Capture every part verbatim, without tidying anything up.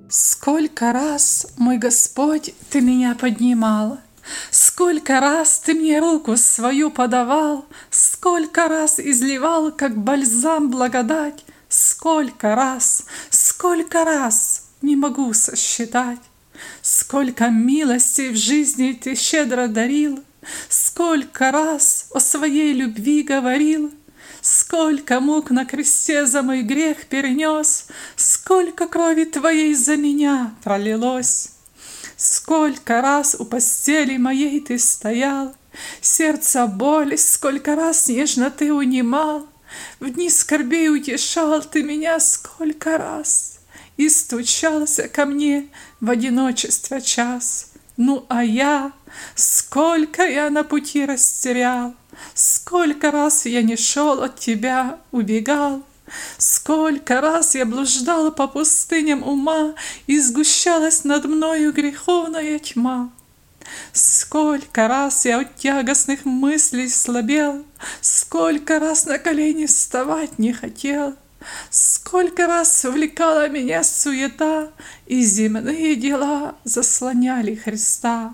Сколько раз, мой Господь, Ты меня поднимал, сколько раз Ты мне руку свою подавал, сколько раз изливал, как бальзам, благодать, сколько раз, сколько раз, не могу сосчитать, сколько милостей в жизни Ты щедро дарил, сколько раз о своей любви говорил, сколько мук на кресте за мой грех перенес, сколько крови Твоей за меня пролилось. Сколько раз у постели моей Ты стоял, сердце боль, сколько раз нежно Ты унимал, в дни скорбей утешал Ты меня сколько раз, и стучался ко мне в одиночестве час. Ну, а я, сколько я на пути растерял, сколько раз я не шел от Тебя, убегал, сколько раз я блуждал по пустыням ума, и сгущалась над мною греховная тьма. Сколько раз я от тягостных мыслей слабел, сколько раз на колени вставать не хотел, сколько раз увлекала меня суета, и земные дела заслоняли Христа.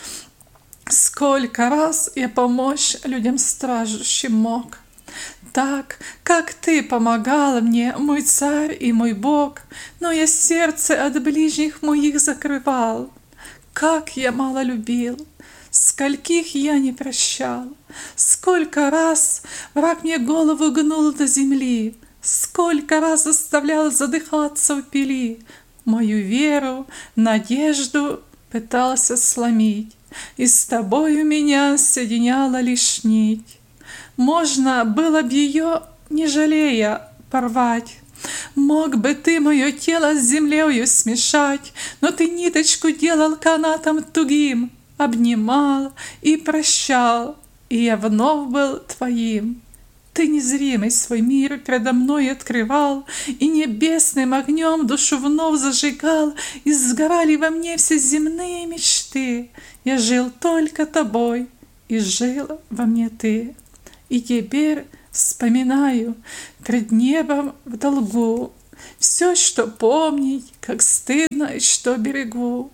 Сколько раз я помочь людям страждущим мог, так, как Ты помогал мне, мой Царь и мой Бог, но я сердце от ближних моих закрывал. Как я мало любил, скольких я не прощал, сколько раз враг мне голову гнул до земли, сколько раз заставлял задыхаться в пили, мою веру, надежду пытался сломить, и с Тобою меня соединяла лишь нить. Можно было б ее, не жалея, порвать, мог бы Ты мое тело с землею смешать, но Ты ниточку делал канатом тугим, обнимал и прощал, и я вновь был Твоим. Ты незримый свой мир предо мной открывал, и небесным огнем душу вновь зажигал, и сгорали во мне все земные мечты. Я жил только Тобой, и жил во мне Ты. И теперь вспоминаю пред небом в долгу все, что помнить, как стыдно и что берегу.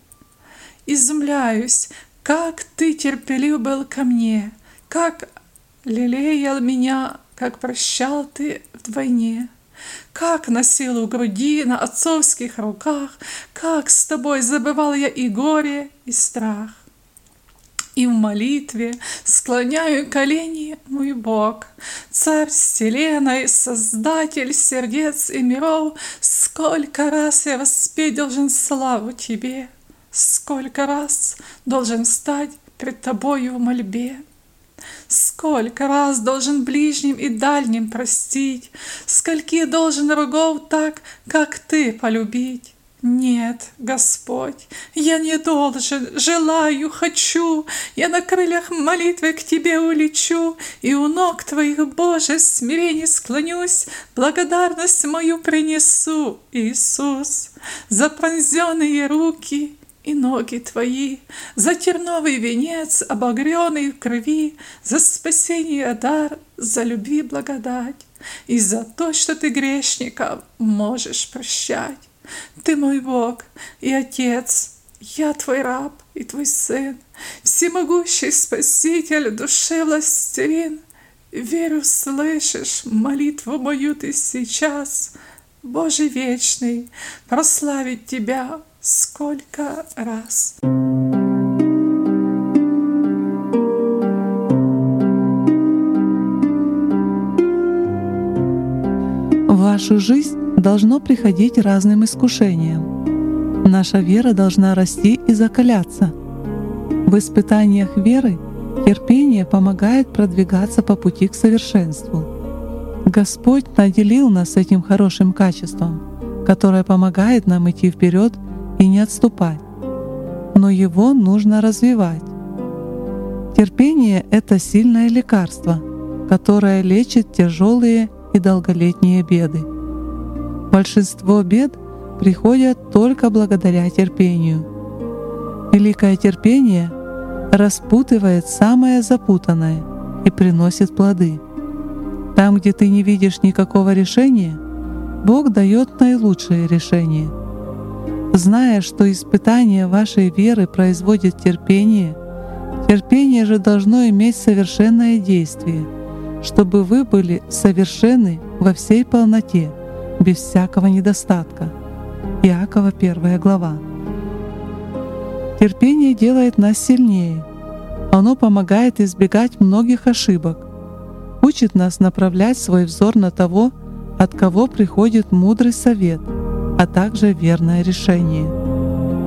Изумляюсь, как Ты терпелив был ко мне, как лелеял меня, как прощал Ты вдвойне, как носил у груди на отцовских руках, как с Тобой забывал я и горе, и страх. И в молитве склоняю колени, мой Бог, Царь вселенной, Создатель сердец и миров, сколько раз я воспеть должен славу Тебе, сколько раз должен встать пред Тобою в мольбе, сколько раз должен ближним и дальним простить, скольки должен врагов так, как Ты, полюбить. Нет, Господь, я не должен, желаю, хочу, я на крыльях молитвы к Тебе улечу, и у ног Твоих, Боже, смирение склонюсь, благодарность мою принесу, Иисус, за пронзенные руки и ноги Твои, за терновый венец, обогренный в крови, за спасение дар, за любви благодать, и за то, что Ты грешников можешь прощать. Ты мой Бог и Отец, я Твой раб и Твой сын, всемогущий Спаситель, душе властелин. Верю, слышишь молитву мою Ты сейчас, Боже вечный, прославить Тебя сколько раз. В вашу жизнь должно приходить разным искушениям. Наша вера должна расти и закаляться. В испытаниях веры терпение помогает продвигаться по пути к совершенству. Господь наделил нас этим хорошим качеством, которое помогает нам идти вперед и не отступать. Но его нужно развивать. Терпение — это сильное лекарство, которое лечит тяжелые и долголетние беды. Большинство бед приходят только благодаря терпению. Великое терпение распутывает самое запутанное и приносит плоды. Там, где ты не видишь никакого решения, Бог дает наилучшее решение. Зная, что испытание вашей веры производит терпение, терпение же должно иметь совершенное действие, чтобы вы были совершенны во всей полноте, без всякого недостатка. Иакова первая глава. Терпение делает нас сильнее. Оно помогает избегать многих ошибок, учит нас направлять свой взор на того, от кого приходит мудрый совет, а также верное решение.